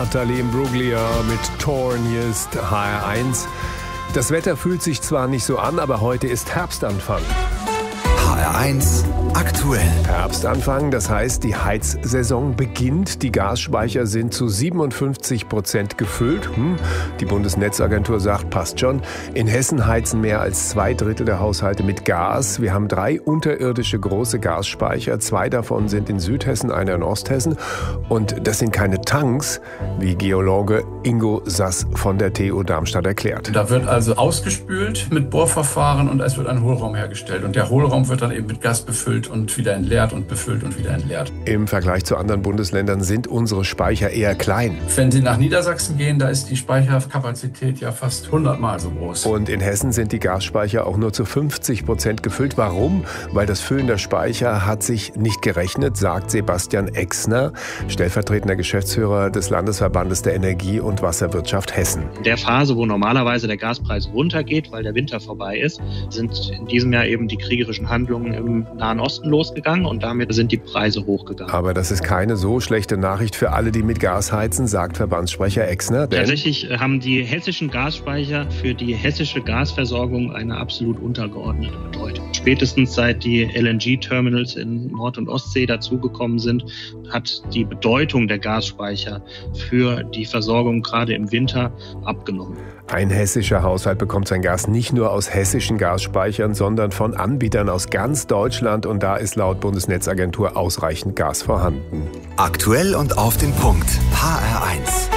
Natalie Imbruglia mit Torn. Hier ist HR1. Das Wetter fühlt sich zwar nicht so an, aber heute ist Herbstanfang. HR1 aktuell. Herbstanfang, das heißt, die Heizsaison beginnt. Die Gasspeicher sind zu 57% gefüllt. Die Bundesnetzagentur sagt, passt schon. In Hessen heizen mehr als 2/3 der Haushalte mit Gas. Wir haben 3 unterirdische große Gasspeicher. 2 davon sind in Südhessen, einer in Osthessen. Und das sind keine Tanks, wie Geologe Ingo Sass von der TU Darmstadt erklärt. Da wird also ausgespült mit Bohrverfahren und es wird ein Hohlraum hergestellt. Und der Hohlraum wird dann eben mit Gas befüllt und wieder entleert und befüllt und wieder entleert. Im Vergleich zu anderen Bundesländern sind unsere Speicher eher klein. Wenn Sie nach Niedersachsen gehen, da ist die Speicherkapazität ja fast 100-mal so groß. Und in Hessen sind die Gasspeicher auch nur zu 50% gefüllt. Warum? Weil das Füllen der Speicher hat sich nicht gerechnet, sagt Sebastian Exner, stellvertretender Geschäftsführer des Landesverbandes der Energie- und Wasserwirtschaft Hessen. In der Phase, wo normalerweise der Gaspreis runtergeht, weil der Winter vorbei ist, sind in diesem Jahr eben die kriegerischen Handlungen im Nahen Osten losgegangen und damit sind die Preise hochgegangen. Aber das ist keine so schlechte Nachricht für alle, die mit Gas heizen, sagt Verbandssprecher Exner. Tatsächlich haben die hessischen Gasspeicher für die hessische Gasversorgung eine absolut untergeordnete Bedeutung. Spätestens seit die LNG-Terminals in Nord- und Ostsee dazugekommen sind, hat die Bedeutung der Gasspeicher für die Versorgung gerade im Winter abgenommen. Ein hessischer Haushalt bekommt sein Gas nicht nur aus hessischen Gasspeichern, sondern von Anbietern aus ganz Deutschland. Und da ist laut Bundesnetzagentur ausreichend Gas vorhanden. Aktuell und auf den Punkt. HR1.